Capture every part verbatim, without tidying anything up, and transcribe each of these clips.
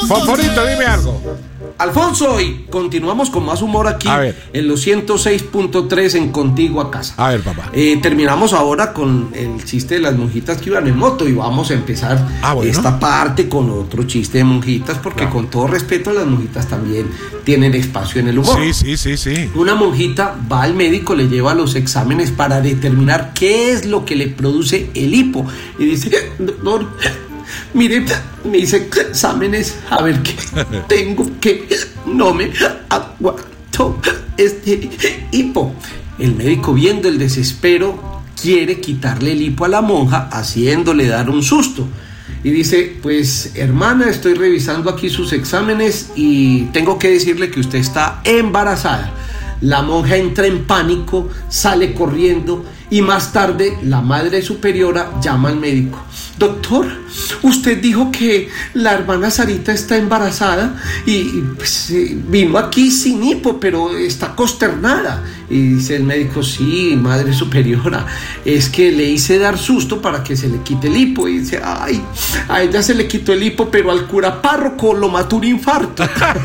Fosforito, dime algo. Alfonso, y continuamos con más humor aquí en los ciento seis punto tres en Contigo a Casa. A ver, papá. Eh, terminamos ahora con el chiste de las monjitas que iban en moto y vamos a empezar ah, bueno. esta parte con otro chiste de monjitas porque claro. con todo respeto las monjitas también tienen espacio en el humor. Sí, sí, sí, sí. Una monjita va al médico, le lleva los exámenes para determinar qué es lo que le produce el hipo y dice, doctor, mire, me hice exámenes a ver qué tengo, que no me aguanto este hipo. El médico, viendo el desespero, quiere quitarle el hipo a la monja, haciéndole dar un susto. Y dice, pues hermana, estoy revisando aquí sus exámenes y tengo que decirle que usted está embarazada. La monja entra en pánico, sale corriendo y más tarde la madre superiora llama al médico. Doctor, usted dijo que la hermana Sarita está embarazada y pues, vino aquí sin hipo, pero está consternada. Y dice el médico, sí, madre superiora, es que le hice dar susto para que se le quite el hipo. Y dice, ay, a ella se le quitó el hipo, pero al cura párroco lo mató un infarto.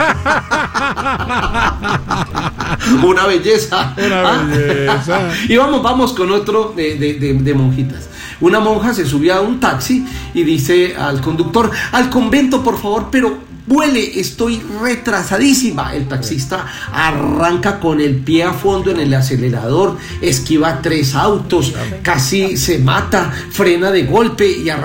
Una belleza. Una belleza. Y vamos, vamos con otro de, de, de, de monjitas. Una monja se subió a un taxi y dice al conductor, al convento por favor, pero vuele, estoy retrasadísima. El taxista arranca con el pie a fondo en el acelerador, esquiva tres autos, casi se mata, frena de golpe y arranca